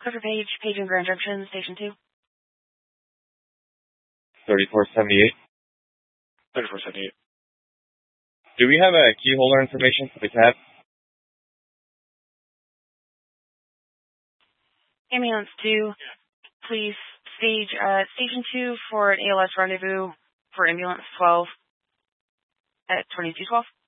Clifford Page, Page and Grand Junction, Station 2. 3478. 3478. Do we have a key holder information for the cab? Ambulance 2, please stage Station 2 for an ALS rendezvous for Ambulance 12 at 2212.